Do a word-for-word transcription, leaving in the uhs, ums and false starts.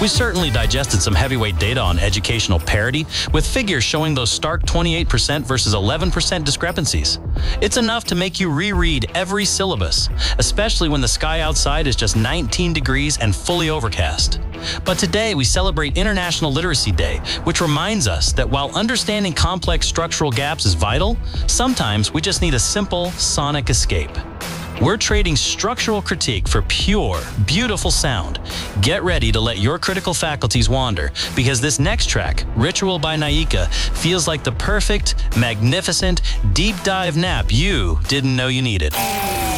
We certainly digested some heavyweight data on educational parity, with figures showing those stark twenty-eight percent versus eleven percent discrepancies. It's enough to make you reread every syllabus, especially when the sky outside is just nineteen degrees and fully overcast. But today we celebrate International Literacy Day, which reminds us that while understanding complex structural gaps is vital, sometimes we just need a simple sonic escape. We're trading structural critique for pure, beautiful sound. Get ready to let your critical faculties wander, because this next track, Ritual by Naika, feels like the perfect, magnificent, deep dive nap you didn't know you needed.